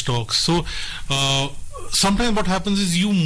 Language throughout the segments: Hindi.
stocks. So sometimes what happens is you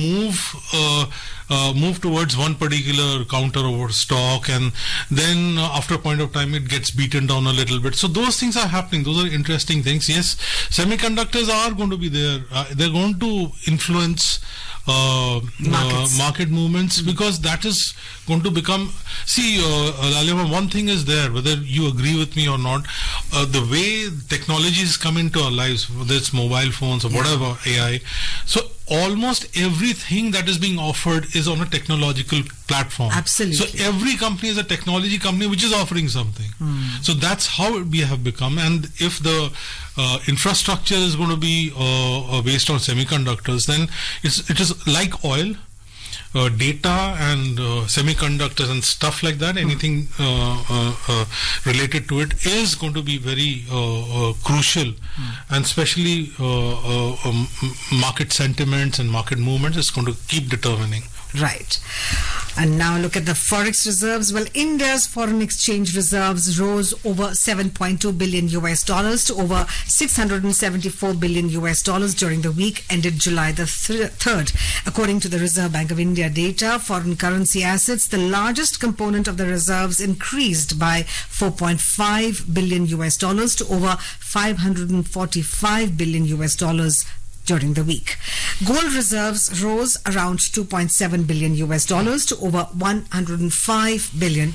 move towards one particular counter over stock, and then after a point of time it gets beaten down a little bit. So those things are happening. Those are interesting things. Yes, semiconductors are going to be there. They're going to influence market movements, because that is going to become, Lalima, one thing is there, whether you agree with me or not, the way technologies come into our lives, whether it's mobile phones or whatever, AI, so almost everything that is being offered is on a technological platform. Absolutely. So every company is a technology company which is offering something. So that's how we have become. And if the infrastructure is going to be based on semiconductors, then it is like oil. Data and semiconductors and stuff like that, anything related to it is going to be very crucial, and especially market sentiments and market movements is going to keep determining. Right. And now look at the forex reserves. Well, India's foreign exchange reserves rose over $7.2 billion to over $674 billion during the week ended July the 3rd. According to the Reserve Bank of India data, foreign currency assets, the largest component of the reserves, increased by $4.5 billion to over $545 billion during the week. Gold reserves rose around $2.7 billion to over $105 billion.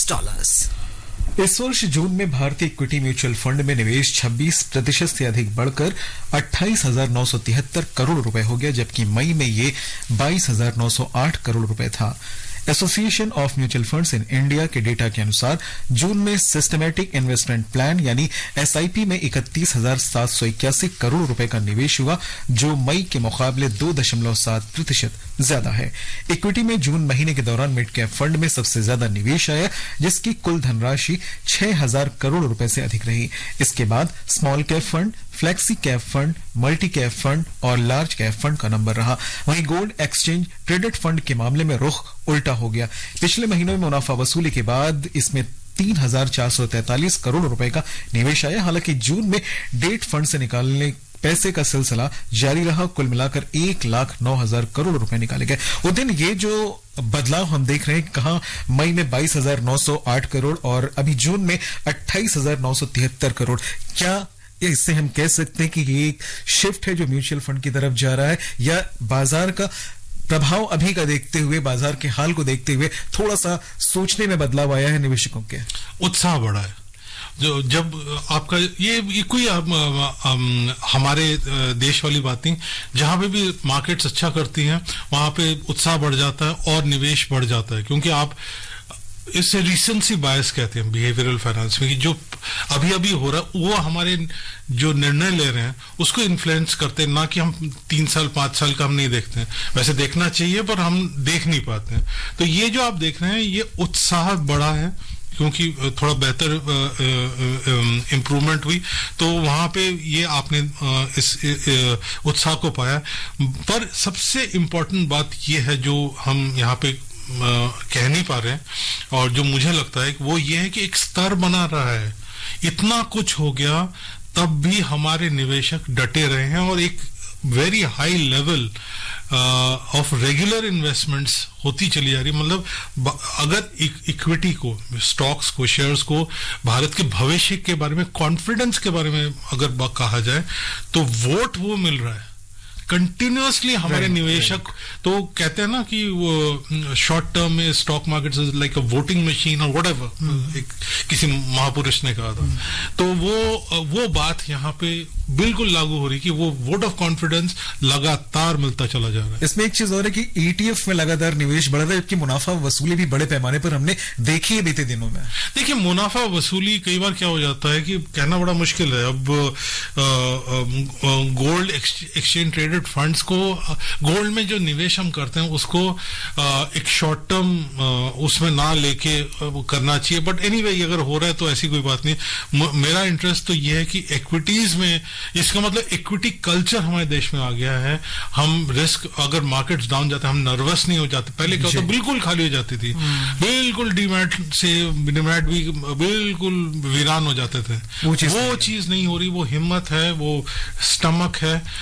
इस वर्ष जून में भारतीय इक्विटी म्यूचुअल फंड में निवेश 26% से अधिक बढ़कर 28,973 करोड़ रुपए हो गया, जबकि मई में ये 22,908 करोड़ रुपए था। Association of mutual funds in India के डेटा के अनुसार जून में सिस्टमैटिक इन्वेस्टमेंट प्लान यानी एसआईपी में 31,781 करोड़ रुपए का निवेश हुआ, जो मई के मुकाबले 2.7% ज्यादा है। इक्विटी में जून महीने के दौरान मिड कैप फंड में सबसे ज्यादा निवेश आया, जिसकी कुल धनराशि 6,000 करोड़ रुपए से अधिक रही। इसके बाद small cap fund, flexi cap fund, multi cap fund और लार्ज कैप फंड का नंबर रहा। वहीं गोल्ड एक्सचेंज ट्रेडेड फंड के मामले में रुख उल्टा हो गया। पिछले महीनों में मुनाफा वसूली के बाद इसमें 3,443 करोड़ रुपए का निवेश आया। हालांकि जून में डेट फंड से निकालने पैसे का सिलसिला जारी रहा। कुल मिलाकर 1,09,000 करोड़ रुपए निकाले गए। उस दिन ये जो बदलाव हम देख रहे हैं, कहा मई में 22,908 करोड़ और अभी जून में 28,973 करोड़, क्या इससे हम कह सकते हैं कि ये एक शिफ्ट है जो म्यूचुअल फंड की तरफ जा रहा है, या बाजार का प्रभाव अभी का देखते हुए, बाजार के हाल को देखते हुए थोड़ा सा सोचने में बदलाव आया है निवेशकों के? उत्साह बढ़ा है। जो जब आपका ये कोई हमारे देश वाली बात नहीं, जहां पे भी मार्केट्स अच्छा करती हैं वहां पे उत्साह बढ़ जाता है और निवेश बढ़ जाता है, क्योंकि आप इससे रिसेंसी बायस कहते हैं बिहेवियरल फाइनेंस में, कि जो अभी अभी हो रहा है वो हमारे जो निर्णय ले रहे हैं उसको इन्फ्लुएंस करते हैं, ना कि हम 3 साल 5 साल का हम नहीं देखते हैं। वैसे देखना चाहिए पर हम देख नहीं पाते हैं। तो ये जो आप देख रहे हैं ये उत्साह बढ़ा है, क्योंकि थोड़ा बेहतर इम्प्रूवमेंट हुई, तो वहां पे ये आपने इस उत्साह को पाया। पर सबसे इम्पोर्टेंट बात ये है जो हम यहाँ पे कह नहीं पा रहे हैं, और जो मुझे लगता है वो ये है कि एक स्तर बना रहा है। इतना कुछ हो गया तब भी हमारे निवेशक डटे रहे हैं और एक very high level of regular investments होती चली जा रही। मतलब अगर इक्विटी को, स्टॉक्स को, शेयर्स को, भारत के भविष्य के बारे में, कॉन्फिडेंस के बारे में अगर कहा जाए तो वोट वो मिल रहा है कंटिन्यूअसली हमारे निवेशक। तो कहते हैं ना कि वो शॉर्ट टर्म में stock market is like a voting machine और व्हाटएवर, एक किसी महापुरुष ने कहा था। तो वो बात यहाँ पे बिल्कुल लागू हो रही कि वो वोट ऑफ कॉन्फिडेंस लगातार मिलता चला जा रहा है। इसमें एक चीज और है कि ईटीएफ में लगातार निवेश बढ़ रहा है, जबकि मुनाफा वसूली भी बड़े पैमाने पर हमने देखी है बीते दिनों में। देखिए, मुनाफा वसूली कई बार क्या हो जाता है कि कहना बड़ा मुश्किल है। अब gold exchange traded liquid funds को गोल्ड में जो निवेश हम करते हैं उसको एक शॉर्ट टर्म उसमें ना लेके करना चाहिए. बट एनीवे अगर हो रहा है तो ऐसी कोई बात नहीं. मेरा इंटरेस्ट तो ये है कि इक्विटीज में, इसका मतलब इक्विटी कल्चर हमारे देश में आ गया है. हम रिस्क, अगर मार्केट्स डाउन जाते हैं हम नर्वस नहीं हो जाते. पहले क्या होता, बिल्कुल खाली हो जाती थी, बिल्कुल डीमैट भी बिल्कुल वीरान हो जाते थे. वो चीज नहीं हो रही. वो हिम्मत है, वो स्टमक है.